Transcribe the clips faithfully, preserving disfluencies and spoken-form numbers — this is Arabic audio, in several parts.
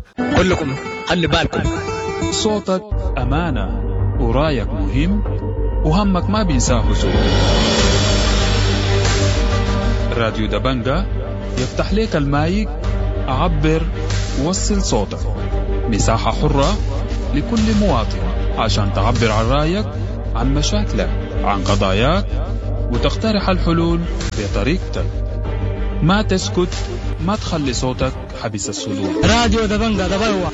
كلكم خلي بالكم. صوتك أمانة ورايك مهم وهمك ما بينساه زول. راديو دبنجة يفتح لك المايك، عبر وصل صوتك. مساحة حرة لكل مواطن عشان تعبر عن رايك، عن مشاكلك، عن قضاياك، وتقترح الحلول بطريقتك. ما تسكت، ما تخلي صوتك حبس الصدور. راديو دبنجة دبوة.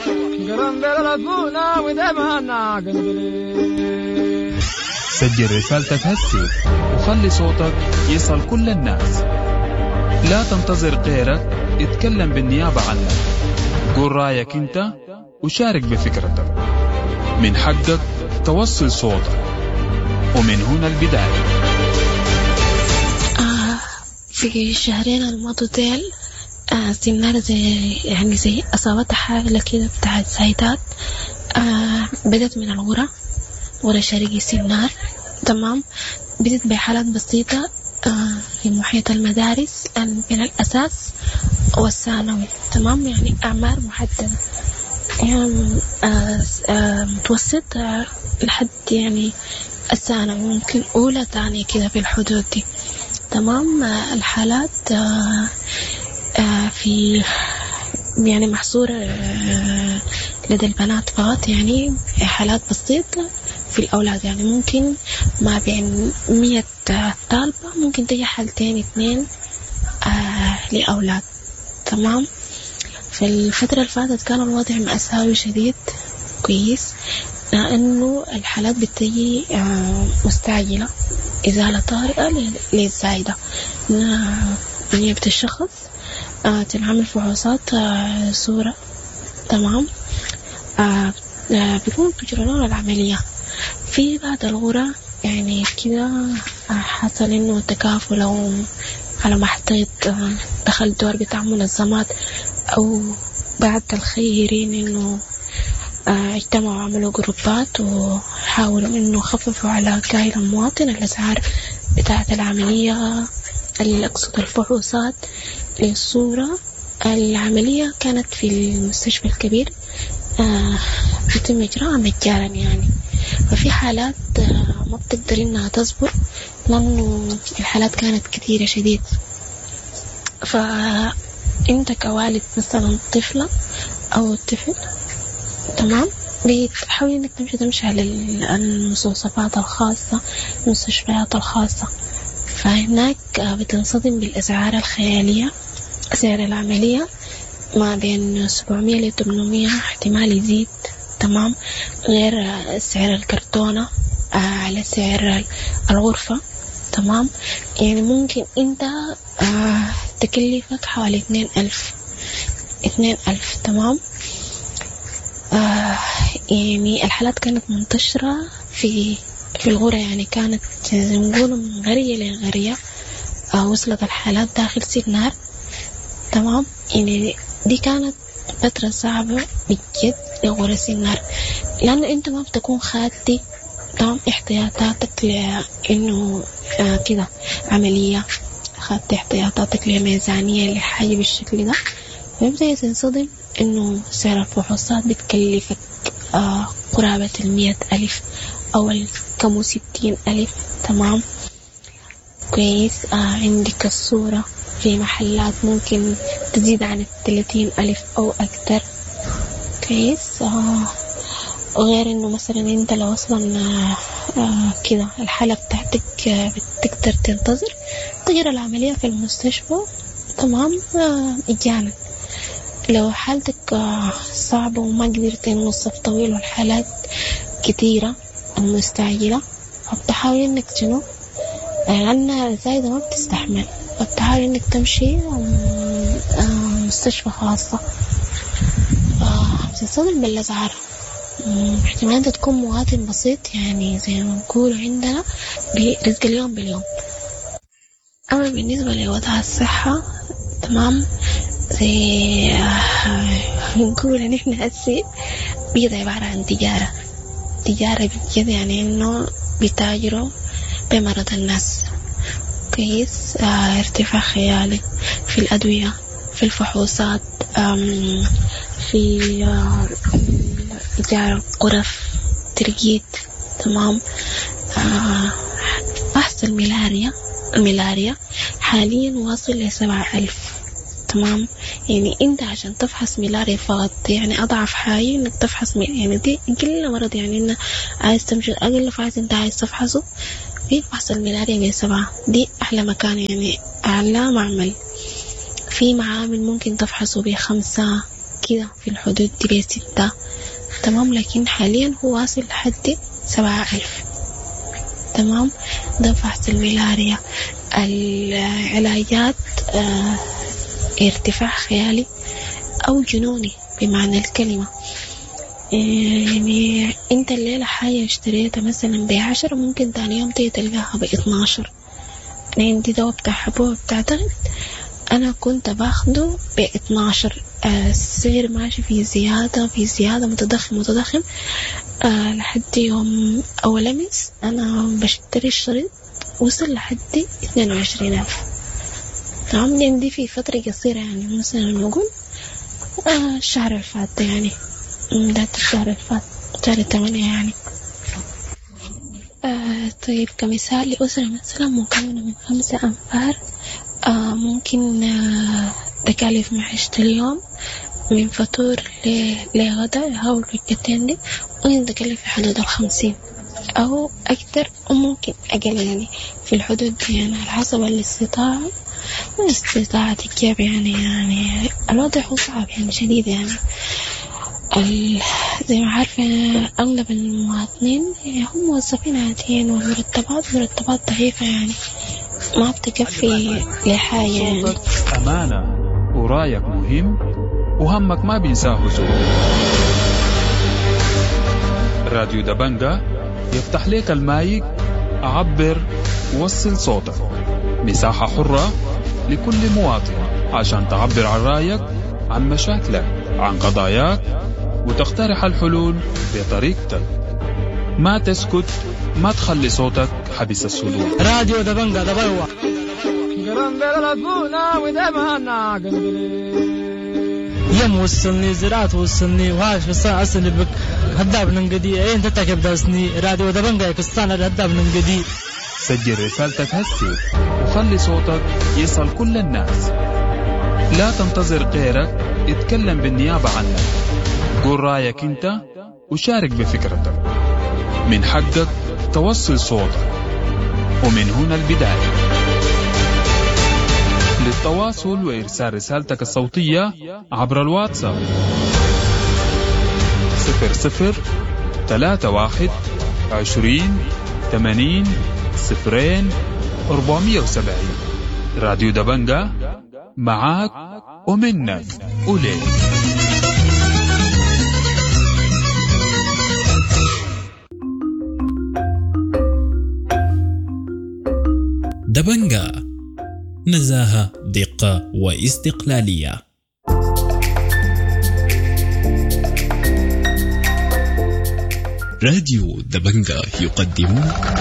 سجل رسالتك هسي وخلي صوتك يصل كل الناس. لا تنتظر غيرك اتكلم بالنيابة عنك. قول رأيك انت وشارك بفكرتك. من حقك توصل صوتك، ومن هنا البداية. آه في الشهرين الماضيين آه سنار زي يعني زي أصابتها حالة كده بتاعت زايدات. آه بدت من الغرة غرة شرقي سنار. تمام. بدت بحالات بسيطة آه في محيط المدارس بين الأساس والثانوي. تمام. يعني أعمار محددة، يعني آه آه متوسط آه لحد يعني الثانوي، ممكن أولى ثانية كده في الحدود دي. تمام. آه الحالات آه آه في يعني محصورة آه لدى البنات فقط، يعني حالات بسيطة. في الأولاد يعني ممكن ما بين مية طالبة ممكن تجي حالتين اثنين آه لأولاد. تمام. في الفترة اللي فاتت كان الوضع مأساوي شديد. كويس. لأنه الحالات بتجي آه مستعجلة، إزالة طارئة للزايدة. نيابة الشخص آه تنعمل فحوصات آه صورة. تمام. آه آه بيكون بيجرون العملية في بعد الغرة. يعني كده آه حصل إنه تكافل أو على ما احتيت آه دخل دور بتاع منظمات أو بعد الخيرين إنه آه اجتمعوا وعملوا جروبات وحاولوا إنه خففوا على كاهل المواطن الأسعار بتاعة العملية، اللي أقصد الفحوصات للصورة. العملية كانت في المستشفى الكبير آه يتم إجراءها مجانا يعني. ففي حالات آه ما بتقدر إنها تصبر لأنه الحالات كانت كثيرة شديد. فأنت كوالد مثلا طفلة أو طفل، تمام، بتحاول إنك تمشي تمشي على المستوصفات الخاصة، المستشفيات الخاصة. فهناك آه بتنصدم بالأسعار الخيالية. سعر العملية ما بين سبعمية لثمانمية، احتمال يزيد. تمام. غير سعر الكرتونة على سعر الغرفة. تمام. يعني ممكن انت آه تكلفك حوالي اثنين ألف اثنين ألف. تمام. آه يعني الحالات كانت منتشرة في في الغرة، يعني كانت زي ما نقول من غرية لغرية. آه وصلت الحالات داخل سنار. تمام. يعني دي كانت فترة صعبة بجد لغرة سنار، لأنه أنت ما بتكون خاتي تمام احتياطاتك لأنه آه كده عملية، خاتي احتياطاتك لميزانية لحاجة بالشكل ده. فيبدأ تنصدم إنه سعر الفحوصات بتكلفك آه قرابة المية ألف أو الكم ستين ألف. تمام. كويس. آه عندك الصورة في محلات ممكن تزيد عن الثلاثين ألف أو أكتر. كويس. آه وغير إنه مثلا أنت لو أصلا آه آه كده الحالة بتاعتك آه بتقدر تنتظر تجرى العملية في المستشفى. تمام. آه مجانا. لو حالتك آه صعبة وما قدرت إنه الصف طويل والحالات كتيرة ومستعجلة، فبتحاول إنك جنو لأن زايدة ما بتستحمل، فبتحاول إنك تمشي مستشفى خاصة. بتنصدم بالأسعار. احتمال أنت تكون مواطن بسيط، يعني زي ما نقول عندنا برزق اليوم باليوم. أما بالنسبة لوضع الصحة، تمام، زي نقول إن إحنا هسي بيض عبارة عن تجارة تجارة بجد، يعني إنه بيتاجروا بمرض الناس. كويس. اه ارتفاع خيالي في الأدوية، في الفحوصات، في إدارة غرف ترقيد. تمام. آه فحص الملاريا الملاريا حاليا واصل لسبعة ألف. تمام. يعني انت عشان تفحص ملاريا فقط يعني اضعف حاجة انك تفحص يعني دي اقل مرض يعني انه عايز تمشي اقل فحص انت عايز تفحصه في فحص الملاريا بسبعة. دي احلى مكان يعني اعلى معمل. في معامل ممكن تفحصه بخمسة كده في الحدود دي بستة. تمام. لكن حاليا هو واصل لحد سبعة ألف. تمام. ده فحص الملاريا. العلاجات آه ارتفاع خيالي أو جنوني بمعنى الكلمة. يعني انت الليلة حاجة اشتريتها مثلا بعشرة ممكن تاني يوم تيجي تلقاها باتناشر. عندي دواء بتاع حبوب بتعتقد أنا كنت باخده باتناشر. آه السعر ماشي في زيادة في زيادة متضخم متضخم آه لحد يوم أول أمس أنا بشتري الشريط وصل لحد اثنين وعشرين ألف. تمام. دي في فترة قصيرة يعني مثلا نقول آه الشهر الفات يعني بداية الشهر الفات شهر ثمانية يعني. آه طيب كمثال لأسرة مثلا مكونة من خمسة أنفار آه ممكن آه تكاليف معيشة اليوم من فطور لغدا هاو الوجبتين دي ممكن تكلف في حدود الخمسين أو أكثر وممكن أقل يعني في الحدود يعني على حسب الاستطاعة استطاعتك كيف يعني. يعني الوضع هو صعب يعني شديد يعني زي ما عارفة أغلب المواطنين هم موظفين عاديين والمرتبات مرتبات ضعيفة يعني ما بتكفي لحاجة يعني. أمانة ورايك مهم وهمك ما بينساه زول. راديو دبنجة يفتح لك المايك. عبر ووصل صوتك. مساحة حرة لكل مواطن عشان تعبر عن رأيك عن مشاكلك عن قضاياك وتقترح الحلول بطريقتك. ما تسكت ما تخلي صوتك حبس الصدور. راديو دبنجة دبوا يم وصلني زراعة وصلني وهاش في السنة أصلي بك هداب ننقدي أين تتكب درسني. راديو دبنجة كستان هداب ننقدي. سجل رسالتك هسي وخلي صوتك يصل كل الناس. لا تنتظر غيرك اتكلم بالنيابة عنك. قول رأيك انت وشارك بفكرتك. من حقك توصل صوتك ومن هنا البداية. للتواصل وإرسال رسالتك الصوتية عبر الواتساب صفر صفر ثلاثة واحد عشرين ثمانين صفرين أربعمية وسبعين. راديو دبنجة معاك ومنك وليك. دبنجة نزاهة دقة واستقلالية. راديو دبنجة يقدم